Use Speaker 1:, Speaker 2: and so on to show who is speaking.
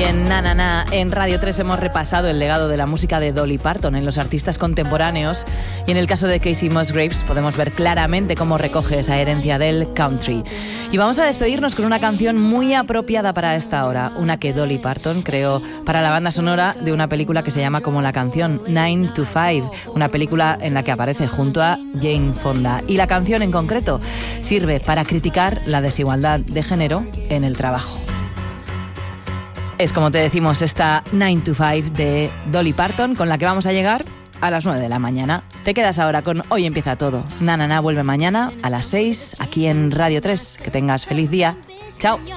Speaker 1: en Na Na Na, en Radio 3 hemos repasado el legado de la música de Dolly Parton en los artistas contemporáneos y en el caso de Kacey Musgraves podemos ver claramente cómo recoge esa herencia del country. Y vamos a despedirnos con una canción muy apropiada para esta hora, una que Dolly Parton creó para la banda sonora de una película que se llama como la canción 9 to 5, una película en la que aparece junto a Jane Fonda. Y la canción en concreto sirve para criticar la desigualdad de género en el trabajo. Es, como te decimos, esta 9 to 5 de Dolly Parton, con la que vamos a llegar a las 9 de la mañana. Te quedas ahora con Hoy Empieza Todo. Na Na Na vuelve mañana a las 6 aquí en Radio 3. Que tengas feliz día. Chao.